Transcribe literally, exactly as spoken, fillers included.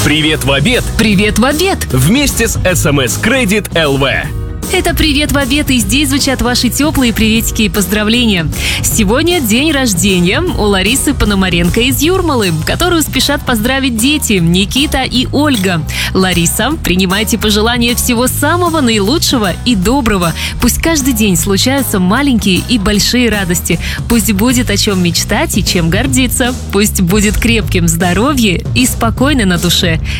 Привет в обед! Привет в обед! Вместе с эс эм эс Credit эл ви. Это «Привет в обед», и здесь звучат ваши теплые приветики и поздравления. Сегодня день рождения у Ларисы Пономаренко из Юрмалы, которую спешат поздравить дети Никита и Ольга. Лариса, принимайте пожелания всего самого наилучшего и доброго. Пусть каждый день случаются маленькие и большие радости. Пусть будет о чем мечтать и чем гордиться. Пусть будет крепким здоровье и спокойно на душе.